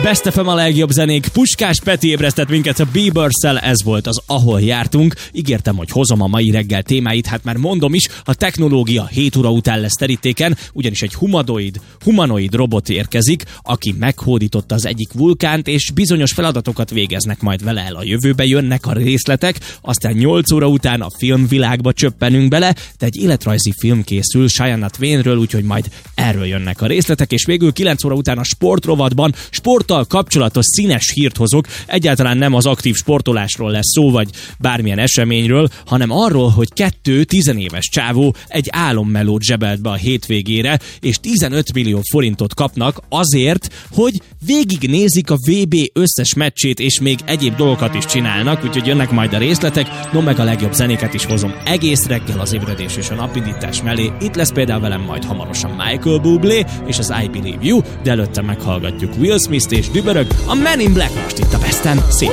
Best FM a legjobb zenék. Puskás Peti ébresztett minket a Bieberszel, ez volt az Ahol jártunk. Ígértem, hogy hozom a mai reggel témáit, hát már mondom is, a technológia 7 óra után lesz terítéken, ugyanis egy humanoid robot érkezik, aki meghódította az egyik vulkánt, és bizonyos feladatokat végeznek majd vele el a jövőbe, jönnek a részletek, aztán 8 óra után a filmvilágba csöppenünk bele, de egy életrajzi film készül Shania Twainről, úgyhogy majd erről jönnek a részletek, és végül 9 óra után a sportrovatban sporttal kapcsolatos színes hírt hozok. Egyáltalán nem az aktív sportolásról lesz szó, vagy bármilyen eseményről, hanem arról, hogy 2 tizenéves csávó egy álommelót zsebelt be a hétvégére, és 15 millió forintot kapnak azért, hogy végignézik a VB összes meccsét, és még egyéb dolgokat is csinálnak, úgyhogy jönnek majd a részletek, meg a legjobb zenéket is hozom egész reggel az ébredés és a napindítás mellé. Itt lesz például velem majd hamarosan Michael Bublé és az I Believe You, de előtte meghallgatjuk Will Smith és Dübörög, a Men in Black most itt a Besten. Szép